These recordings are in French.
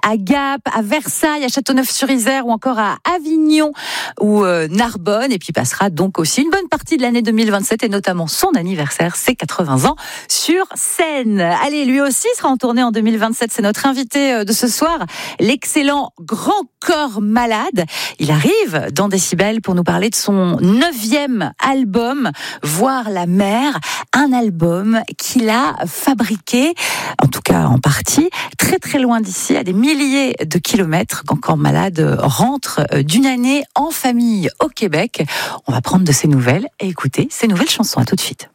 à Gap, à Versailles, à Châteauneuf-sur-Isère ou encore à Avignon ou Narbonne. Et puis passera donc aussi une bonne partie de l'année 2027 et notamment son anniversaire, ses 80 ans, sur scène. Allez, lui aussi sera en tournée en 2027. C'est notre invité de ce soir, l'excellent Grand Corps Malade. Il arrive dans Décibel pour nous parler de son 9e album, Voir la mer, un album qu'il a fabriqué, en tout cas en partie, très très loin d'ici, à des milliers de kilomètres. Grand Corps Malade rentre d'une année en famille au Québec. On va prendre de ses nouvelles et écouter ses nouvelles chansons. À tout de suite.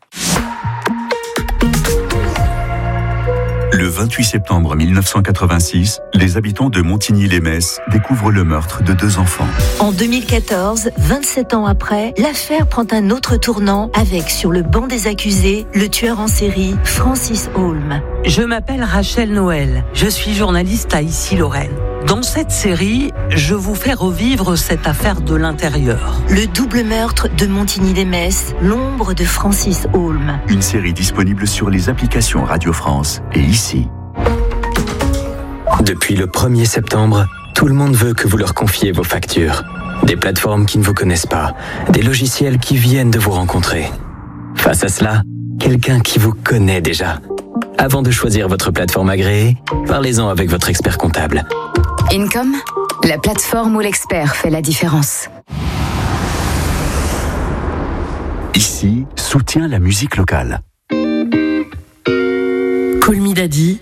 Le 28 septembre 1986, les habitants de Montigny-lès-Metz découvrent le meurtre de 2 enfants. En 2014, 27 ans après, l'affaire prend un autre tournant avec, sur le banc des accusés, le tueur en série Francis Holm. Je m'appelle Rachel Noël, je suis journaliste à Issy-Lorraine. Dans cette série, je vous fais revivre cette affaire de l'intérieur. Le double meurtre de Montigny-lès-Metz, l'ombre de Francis Holm. Une série disponible sur les applications Radio France et ici. Depuis le 1er septembre, tout le monde veut que vous leur confiez vos factures. Des plateformes qui ne vous connaissent pas, des logiciels qui viennent de vous rencontrer. Face à cela, quelqu'un qui vous connaît déjà. Avant de choisir votre plateforme agréée, parlez-en avec votre expert comptable. Income, la plateforme où l'expert fait la différence. Ici, soutient la musique locale. Call Me Daddy,